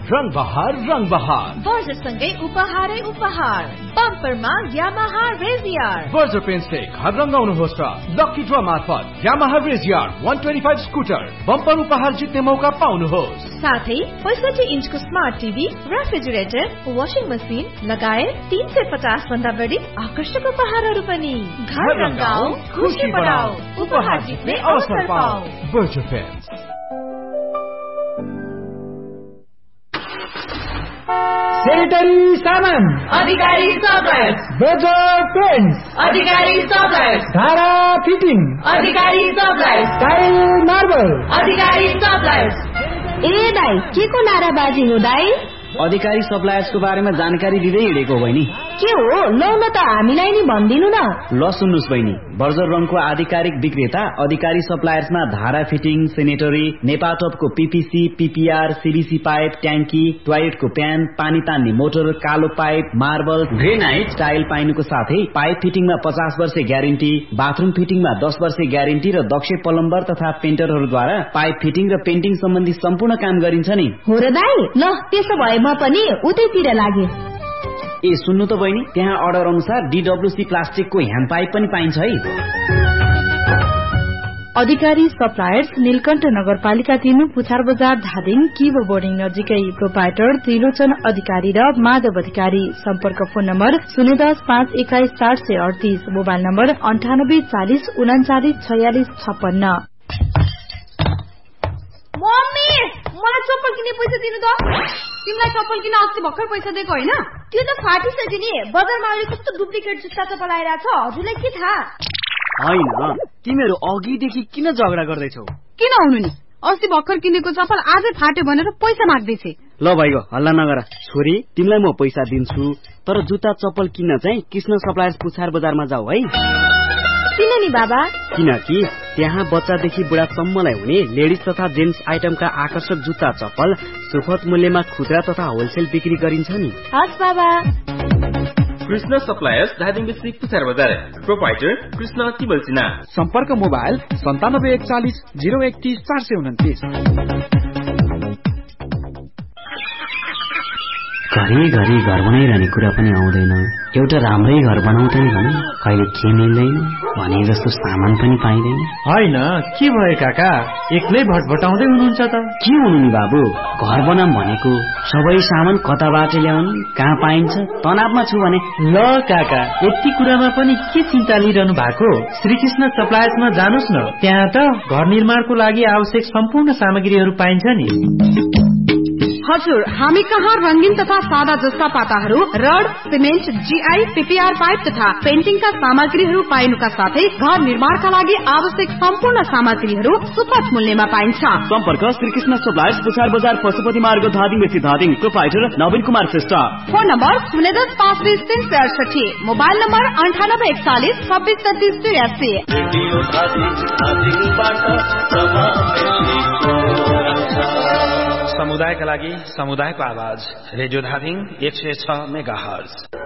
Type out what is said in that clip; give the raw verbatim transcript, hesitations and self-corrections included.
रंग बहार रंग बहार वर्जसँगै उपहारै उपहार बम्परमा यामाहा रेजियर वर्जर पेन्टले घर रंगाउनुहोस् र लकी ड्र मार्फत Yamaha रेजियर one twenty-five scooter bumper उपहार जित्ने मौका पाउनुहोस्। साथै पैंसठी इन्चको smart TV, refrigerator, washing machine लगायत तीन सय पचास भन्दा बढी आकर्षक उपहारहरू पनि। घर रंगाऊ, खुशी बढाऊ, उपहार जित्ने अवसर पाऊ। वर्जर पेन्ट। सेनिटरी सामान अधिकारी सप्लायर्स, बजार पेन्ट्स अधिकारी सप्लायर्स, धारा फिटिङ अधिकारी सप्लायर्स, टाइल मार्बल अधिकारी सप्लायर्स। ए दाइ, के को नाराबाजी हो दाइ? अधिकारी सप्लायर्सको बारेमा जानकारी दिँदै हिँडेको बहिनी। के हो? लौ न त हामीलाई नि भन्दिनु न। ल सुन्नुस् बहिनी, बर्जर रङको आधिकारिक विक्रेता अधिकारी सप्लायर्समा धारा fitting, sanitary, नेपाटपको PPC, PPR, CBC pipe, ट्याङ्की, टोयलेटको प्यान, पानी तान्ने मोटर, कालो पाइप, मार्बल, ग्रेनाइट, टाइल पाइनुको साथै पाइप फिटिङमा पचास वर्ष ग्यारेन्टी, बाथरुम फिटिङमा दस वर्ष ग्यारेन्टी र दक्ष प्लम्बर तथा पेन्टरहरूद्वारा पाइप फिटिङ र पेन्टिङ सम्बन्धी सम्पूर्ण काम गरिन्छ नि। हो र दाइ, ल त्यसो भए म पनि उतैतिर लागे। ए सुन्नु त बहिनी, त्यहाँ अर्डर अनुसार डीडब्ल्यूसी प्लास्टिकको ह्यान्ड पाइप पनि पाइन्छ है। अधिकारी सप्लायर्स, नीलकण्ठ नगरपालिका तीन, पुछार बजार, धादिङ, किब बोर्डिङ नजिकै। प्रोपाइटर त्रिलोचन अधिकारी र माधव अधिकारी। सम्पर्क फोन नम्बर शून्य दस पाँच एक्काइस चार सय अडतीस, मोबाइल नम्बर अन्ठानब्बे चालिस उनाचालिस छयालिस छप्पन्न। मम्मी, मलाई चप्पल किन्ने पैसा दिनु त। तिमीलाई चप्पल किन्न अस्ति भर्खर पैसा दिएको होइन? त्यो त फाटिसक्यो नि। बजारमा अहिले कस्तो डुप्लिकेट जुत्ता चप्पल आइरहेछ, हजुरलाई के थाहा? होइन, तिमीहरू अघिदेखि किन झगडा गर्दैछौ? किन हुनु नि, अस्ति भर्खर किनेको चप्पल आजै फाट्यो भनेर पैसा माग्दैछ। ल भइगयो, हल्ला नगर। छोरी, तिमीलाई म पैसा दिन्छु, तर जुत्ता चप्पल किन्न चाहिँ कृष्ण सप्लायर्स पुछार बजारमा जाऊ है। किन नि बाबा? किनकि त्यहाँ बच्चादेखि बुढासम्मलाई हुने लेडिज तथा जेन्ट्स आइटमका आकर्षक जुत्ता चप्पल सुपथ मूल्यमा खुद्रा तथा होलसेल बिक्री गरिन्छ नि। हस् बाबा। कृष्ण सप्लायर्स, धादिङ डिस्ट्रिक्ट, पुछार बजार। प्रोपाइटर कृष्ण तिबल सिन्हा। सम्पर्क मोबाइल सन्तानब्बे एकचालिस जिरो एकतिस चार सय उन्तिस। घरिघरि घर बनाइरहने कुरा पनि आउँदैन। एउटा राम्रै घर बनाउँदै भने कहिले के मिल्दैन भने जस्तो सामान पनि पाइँदैन। होइन, के भयो काका, एक्लै भटभटाउँदै हुनुहुन्छ त? के हुनु नि बाबु, घर बनाम भनेको सबै सामान कताबाट ल्याउने, कहाँ पाइन्छ, तनावमा छु भने। ल काका, यति कुरामा पनि के चिन्ता लिइरहनु भएको? श्रीकृष्ण सप्लायर्समा जानुस् न, त्यहाँ त घर निर्माणको लागि आवश्यक सम्पूर्ण सामग्रीहरू पाइन्छ नि। हजुर, हामी कहाँ रंगीन तथा सादा जस्ता पाताहरू, rod, cement, GI, PPR pipe तथा पेन्टिङका सामग्रीहरू पाइनुका साथै घर निर्माणका लागि आवश्यक सम्पूर्ण सामग्रीहरू सुपथ मूल्यमा पाइन्छ। सम्पर्क श्रीकृष्ण सप्लायर्स, पुछार बजार, पशुपति मार्ग, धादिङ बेसी धादिङ। प्रोपाइटर नवीन कुमार श्रेष्ठ। फोन नम्बर शून्य दस पाँच बिस तीन सय अडसठी, मोबाइल नम्बर अन्ठानब्बे एकचालिस छब्बिस तेत्तिस त्रियासी। समुदायका लागि समुदायको आवाज, रेडियो धादिङ एक सय छ मेगा हर्ज।